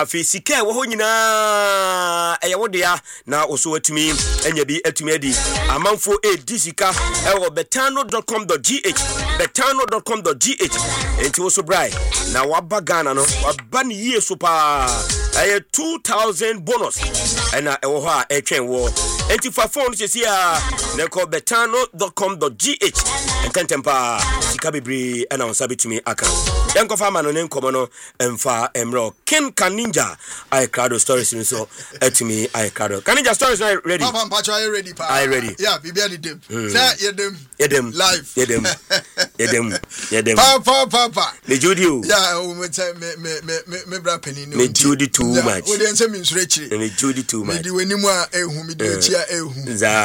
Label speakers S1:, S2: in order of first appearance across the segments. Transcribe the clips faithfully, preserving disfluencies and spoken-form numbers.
S1: afi sika wo ho nyina eye wo dia na oso atumi enya bi atumi adi amanfo e di sika e wo betano dot com dot g h betano dot com dot g h enti wo so brai na waba Ghana no waba ni yie so pa eye two thousand bonus ena e wo ho a e twen wo enti fa phone sisi a na ko betano dot com dot g h enkantempa sika bebre ena on sabitumi aka yanko fa ma no ne nkomo no emfa emro Ken Kaninja I crowd stories in so etimi I crowd Kaninja stories not ready.
S2: Papa Pacho are ready pa.
S1: I ready.
S2: Yeah, bibi ali dem. Say ye dem.
S1: Ye dem.
S2: Live.
S1: Ye dem. Ye dem. Ye dem.
S2: Papa papa.
S1: Me Judy.
S2: Yeah, o me me me me me bra penny no.
S1: Me Judy too much.
S2: O dey say me nsure chire.
S1: Me Judy too much.
S2: Me di wanimu a ehu me di echi a ehu.
S1: Za.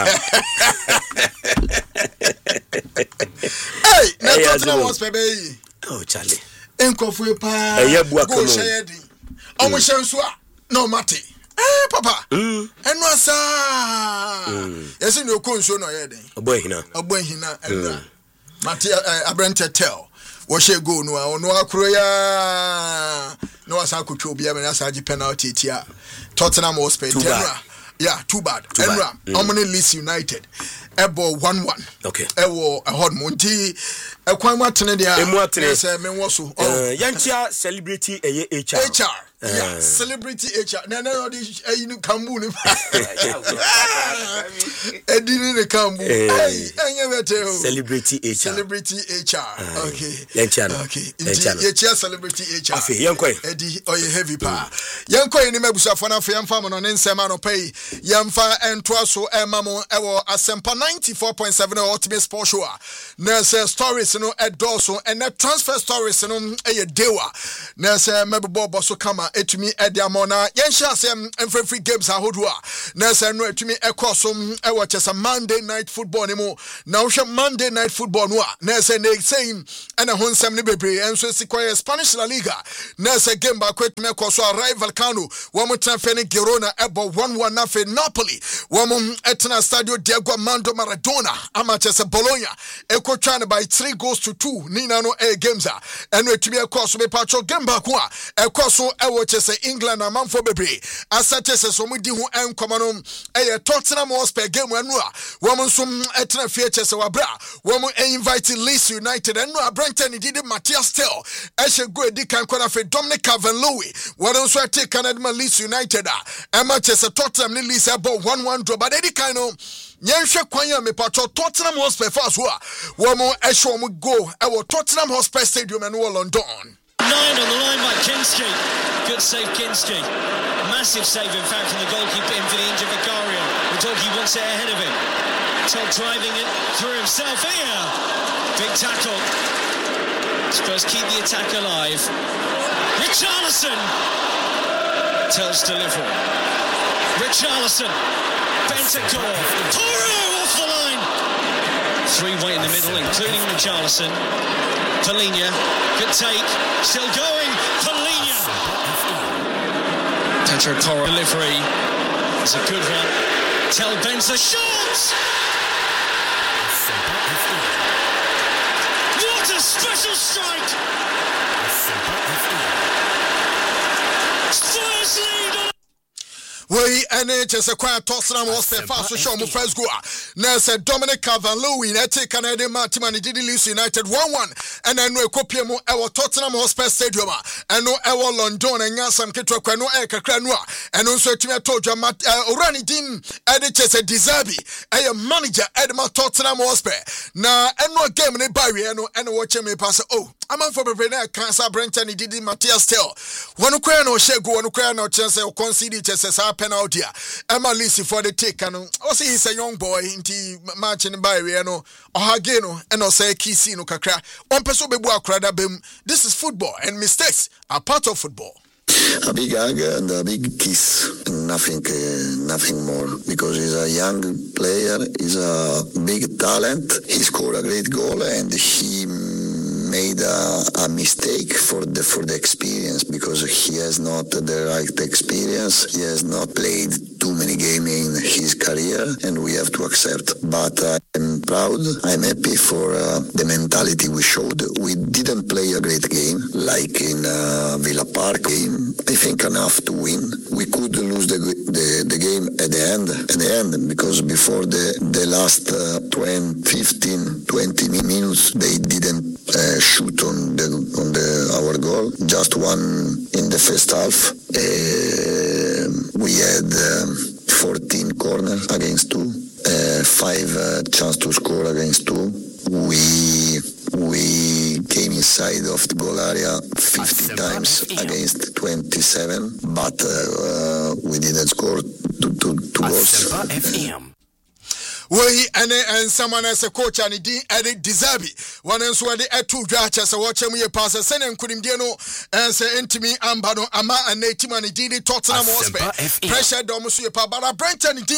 S2: Hey, na Tottenham was pebe.
S1: Oh Charlie.
S2: Enkofu pa.
S1: Eye bu akamo.
S2: Go share di. Omo shenso a no mate. Eh papa.
S1: Mm.
S2: Enu asa. Mm. Yesi no konso no ye den.
S1: Obo hina.
S2: Obo hina enu. Mate abrante tell. Wo she go no a ono akro ya. No asa akotwa obi am na asa gi penalty tia. Tottenham Hotspur Tenra. Yeah, too bad. Enra. Omni Leeds United. Ebo one one.
S1: Okay.
S2: Ewo a hot monti. E kwan matene dia.
S1: Emu atene.
S2: Say me wo so.
S1: Oh, yantia celebrity eye H R.
S2: H R. Yeah, celebrity H R. Na na di ayinu kambu ni. Edini ne kambu. Hey, enye bete o.
S1: Celebrity H R.
S2: Celebrity H R. Okay.
S1: Yantia.
S2: Okay. Yantia celebrity H R.
S1: Afi yankoi.
S2: Edi oye heavy pa. Yankoi ni mebusafo na fa yamfa mo no ne nsema no pay. Yamfa entoa so emamo ewo asempa ninety-four point seven Ultimate Sport Show. Na say stories no edoso and na transfer stories no eye dewa. Na say mebebo boso kama etumi ediamona yensha asem free games ahodo a na say no etumi ekoso e wo chesa Monday night football ni mo na wo Monday night football no a na say na saying and ho nsem ne bebre enso sikoye Spanish La Liga na say game ba kwetumi ekoso rival Cano wo mo transfer ni Girona ebo one one na fe Napoli wo mo etna Stadio Diego Armando Maradona ama chesa Bologna ekotwa ne by three goals to two nina no e games a eno etumi ekoso be patcho game ba ko a ekoso e chese England na manfo bebre asate se so mudi hu enkomo no eye Tottenham Hotspur game anu a wo mo nso etena fie chese wabra wo mo invite Leeds United anu a Brenton did Matthias Tell e she go edi kan kona fe Dominic Calvert-Lewin wo nso take Canada Leeds United a e ma chese Tottenham ni Leeds about one one draw but edi kan no nyenhwe kwan ya me patcho Tottenham Hotspur fast wo a wo mo e show mo go e wo Tottenham Hotspur Stadium anu London.
S3: Nine on the line by Kinski. Good save, Kinski. Massive save, in fact, from the goalkeeper in for the injured Vicario. Wadoghi wants it ahead of him. Todd driving it through himself here. Big tackle. Spurs keep the attack alive. Richarlison. Tells delivery. Richarlison. Bentancur. Toru off the line. Three way in the middle, including Richarlison. Polina, good take, still going, Polina. Pedro Porro delivery, it's a good one. Tel Benza shot! What a special strike! Spurs lead on.
S2: We N H S a quiet Tottenham Hotspur fast to show mo first goal. Now said Dominic Calvert-Lewin e take Canadian Martin and did Leeds United one one and then we kopie mo e wo Tottenham Hotspur Stadium and no e wo London and yansam ketwa kwa no e kakra no and no so etimi atodwa Orani din e de chese Dizabi e manager Edma Tottenham Hotspur na eno game ne ba we no eno wo cheme pass oh aman for bebre na cancer Brenton did Matthias Tell one kwa no shego one kwa no chance o concede chese sa penalty Emma Lisi for the take and o see he's a young boy inti match in by we no ohage no and o say kisi no kakra on person bebu akrada bem. This is football and mistakes are part of football.
S4: A big hug and a big kiss, nothing uh, nothing more, because he's a young player, he's a big talent, he scored a great goal and he made a, a mistake for the for the experience, because he has not the right experience. He has not played too many games in his career, and we have to accept. But uh, I'm proud. I'm happy for uh, the mentality we showed. We didn't play a great game like in uh, Villa Park game. I think enough to win. We could lose the the, the game at the end. At the end, because before the the last uh, twenty, fifteen, twenty minutes, they didn't uh, shoot on the on the our goal. Just one in the first half. Uh, we had um, fourteen corners against two. Uh, five uh, chance to score against two. We we came inside of the goal area fifty times against twenty-seven, but uh, uh, we didn't score two, two, two goals.
S2: We and and someone as a coach and D Eric Dizabi. One and so the two judges are watching me pass a sen and couldn't diano and say intimi ambano ama and native and D Tottenham Hotspur. Pressure Domus Pabara Brenton D.